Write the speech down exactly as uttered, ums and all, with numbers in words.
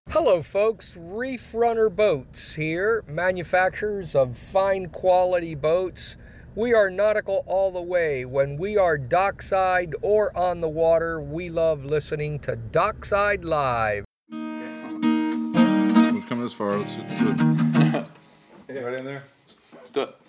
Hello folks, Reef Runner Boats here, manufacturers of fine quality boats. We are nautical all the way. When we are dockside or on the water, we love listening to Dockside Live. We've come this far, let's do it. Right in there? Let's do it.